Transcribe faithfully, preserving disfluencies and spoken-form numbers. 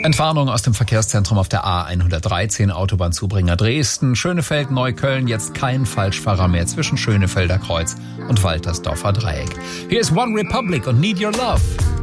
Entwarnung aus dem Verkehrszentrum auf der A hundertdreizehn, Autobahnzubringer Dresden, Schönefeld, Neukölln, jetzt kein Falschfahrer mehr zwischen Schönefelder Kreuz und Waltersdorfer Dreieck. Hier ist One Republic und Need Your Love.